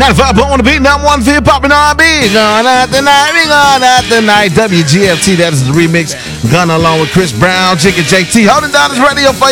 95 on the beat, number one for hip hop and R&B. Gone out tonight, we gone out tonight. WGFT, that is the remix. Gunna along with Chris Brown, Chicken JT. Holding down this radio for